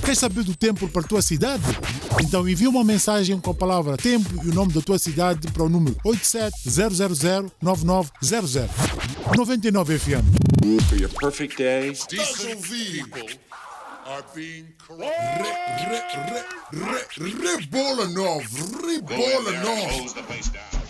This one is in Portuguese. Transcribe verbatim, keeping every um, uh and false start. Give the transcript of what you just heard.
Queres saber do tempo para a tua cidade? Então envia uma mensagem com a palavra tempo e o nome da tua cidade para o número oito sete zero zero zero nove nove zero zero. noventa e nove F M. For your perfect day. Decent people are being corrupted. Re, re, re, re, rebola nove, rebola nove.